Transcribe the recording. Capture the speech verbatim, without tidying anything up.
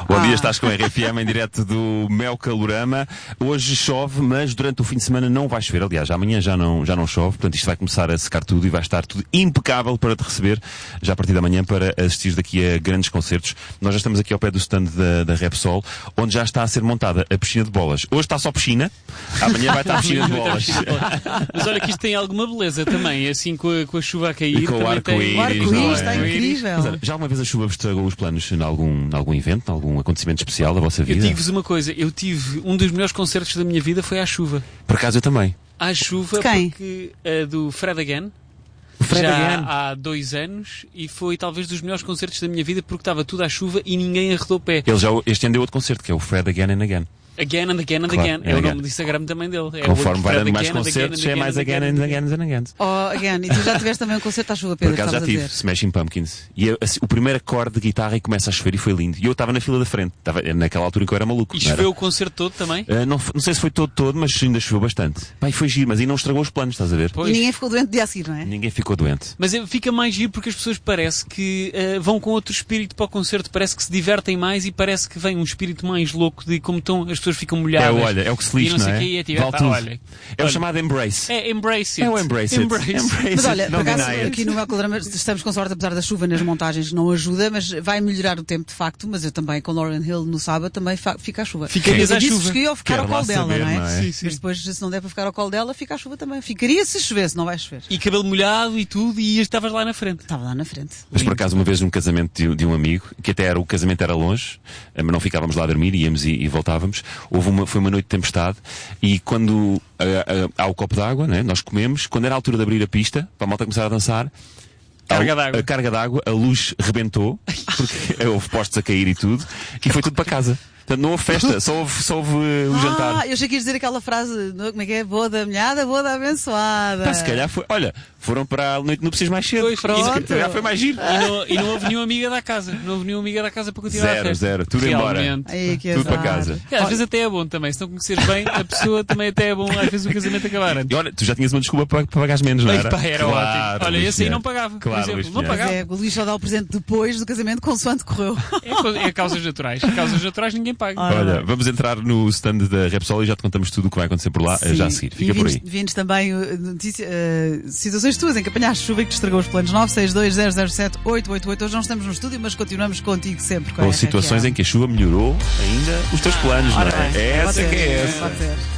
Bom Ah. dia, estás com a R F M em direto do Mel Calorama. Hoje chove, mas durante o fim de semana não vai chover. Aliás, amanhã já não, já não chove, portanto isto vai começar a secar tudo e vai estar tudo impecável para te receber já a partir da manhã para assistir daqui a grandes concertos. Nós já estamos aqui ao pé do stand da, da Repsol, onde já está a ser montada a piscina de bolas. Hoje está só piscina, amanhã vai estar a piscina de bolas. Mas olha que isto tem alguma beleza também, assim com a, com a chuva a cair. E com o também arco-íris, tem... O arco-íris não é? está incrível. Mas, olha, já alguma vez a chuva vos estragou os planos em algum, em algum evento, em algum acontecimento especial da vossa Eu vida? digo-vos uma coisa, eu tive um dos melhores concertos da minha vida foi à chuva. Por acaso eu também. À chuva, De quem? porque uh, do Fred Again. O Fred já Again. há dois anos e foi talvez dos melhores concertos da minha vida porque estava tudo à chuva e ninguém arredou pé. Ele já, este ano deu outro concerto, que é o Fred Again and Again. Again and again and Claro, again. é É o again. nome do Instagram também dele. É Conforme o vai Fred dando mais Again and concertos, again é and mais again again and and again. again and again. Oh, again, e tu já tiveste também um concerto à chuva, Por Pedro, acaso já estavas a tive, dizer. Smashing Pumpkins. E eu, assim, o primeiro acorde de guitarra e começa a chover e foi lindo. E eu estava na fila da frente. Estava naquela altura que eu era maluco. E não era? choveu o concerto todo também? Ah, não, f- não sei se foi todo, todo, mas ainda choveu bastante. Pai, foi giro, mas aí não estragou os planos, estás a ver? Pois. E ninguém ficou doente dia a seguir, não é? Ninguém ficou doente. Mas é- fica mais giro porque as pessoas parece que eh, vão com outro espírito para o concerto, parece que se divertem mais e parece que vem um espírito mais louco de como estão, as pessoas ficam molhadas. É, olha, é o que se e lixa, não sei não o é? quê, e é tipo, Vale epá, tudo. olha, É o olha. chamado Embrace. É embrace it. É o Embrace it. Embrace. Embrace Mas olha, it. por Não acaso, deny it. aqui no meu programa estamos com sorte, apesar da chuva nas montagens não ajuda, mas vai melhorar o tempo de facto, mas eu também com Lauryn Hill no sábado também fa- fica a chuva. Ficarias Eu à disse chuva. que ia ficar Quero ao lá colo dela, saber, não é? não é? Sim, sim. Mas depois, se não der para ficar ao colo dela, fica a chuva também. Ficaria se chovesse, não vai chover. E cabelo molhado e tudo, e estavas lá na frente. Estava lá na frente. Mas por acaso, uma vez num casamento de, de um amigo, que até era, o casamento era longe, eh, mas não ficávamos lá a dormir, íamos e, e voltávamos. Houve uma, foi uma noite de tempestade e quando ah, ah, há o copo d'água, né, nós comemos, quando era a altura de abrir a pista, para a malta começar a dançar, Carga a, d'água. a carga d'água, a luz rebentou, porque houve postos a cair e tudo, e foi tudo para casa. Portanto, não houve festa, só houve, só houve uh, o Ah, jantar. eu achei que ias dizer aquela frase, não, como é que é? Boda molhada, boda abençoada. Pá, se calhar foi, olha, foram para a noite de núpcias mais cedo. Pois, pronto. Se calhar foi mais giro. E não, e não houve nenhuma amiga da casa. Não houve nenhuma amiga da casa para continuar a Zero, festa. zero, tudo embora. Realmente. Ai, que Tudo para azar. casa. É, às vezes até é bom também. Se não conheceres bem a pessoa, também até é bom às vezes o casamento acabar antes. E olha, tu já tinhas uma desculpa para, para pagares menos, não Ai, era? pá, era Claro, ótimo. Olha, Luís esse aí não Pinheiro. pagava, Claro, por Luís exemplo. Não Pinheiro. Mas pagava. é, o Luís só dá o presente depois do casamento, consoante correu. É, co- é causas naturais. Causas naturais ninguém paga. Ora, Olha, vamos entrar no stand da Repsol e já te contamos tudo o que vai acontecer por lá, Sim. já a seguir. Fica e por vimos, aí. vimos também uh, notícia, uh, situações tuas em que apanhaste chuva e que te estragou os planos. Nove seis dois zero zero sete oito oito oito. Hoje não estamos no estúdio, mas continuamos contigo sempre. Com a Ou R F M. situações em que a chuva melhorou ainda os teus planos, Ora não é? bem, É essa pode que ser, é essa. pode ser.